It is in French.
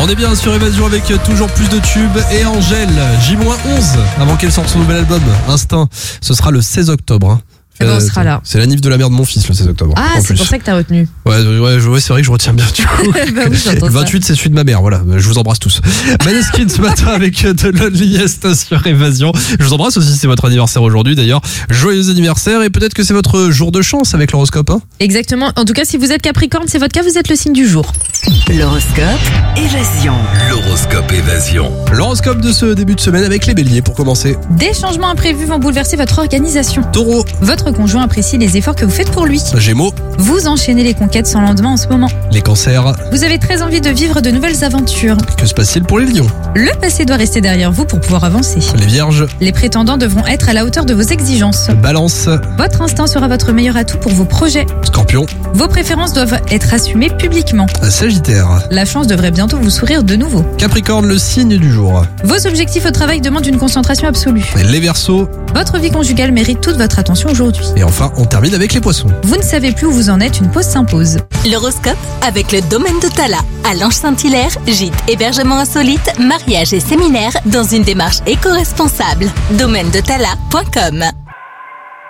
On est bien sur Évasion avec toujours plus de tubes et Angèle, J-11, avant qu'elle sorte son nouvel album, Instinct. Ce sera le 16 octobre. On sera là. C'est la nif de la mère de mon fils le 16 octobre. Ah, c'est pour ça que t'as retenu. Ouais, c'est vrai que je retiens bien du coup. Bah oui, Le 28 c'est celui de ma mère, voilà, je vous embrasse tous. Maneskin ce matin avec de Loneliest sur Évasion. Je vous embrasse aussi, c'est votre anniversaire aujourd'hui d'ailleurs. Joyeux anniversaire et peut-être que c'est votre jour de chance avec l'horoscope. Hein. Exactement, en tout cas si vous êtes Capricorne, c'est votre cas, vous êtes le signe du jour. L'horoscope Évasion. L'horoscope Évasion. L'horoscope de ce début de semaine avec les béliers pour commencer. Des changements imprévus vont bouleverser votre organisation. Taureau. Votre conjoint apprécie les efforts que vous faites pour lui. Gémeaux. Vous enchaînez les conquêtes sans lendemain en ce moment. Les cancers. Vous avez très envie de vivre de nouvelles aventures. Que se passe-t-il pour les lions? Le passé doit rester derrière vous pour pouvoir avancer. Les vierges. Les prétendants devront être à la hauteur de vos exigences. Balance. Votre instinct sera votre meilleur atout pour vos projets. Scorpion. Vos préférences doivent être assumées publiquement. Sagittaire. La chance devrait bientôt vous sourire de nouveau. Capricorne, le signe du jour. Vos objectifs au travail demandent une concentration absolue. Les Verseaux. Votre vie conjugale mérite toute votre attention aujourd'hui. Et enfin, on termine avec les poissons. Vous ne savez plus où vous en êtes, une pause s'impose. L'horoscope avec le domaine de Tala. À Lange-Saint-Hilaire, gîte, hébergement insolite, mariage et séminaire dans une démarche éco-responsable. Domaine de Tala.com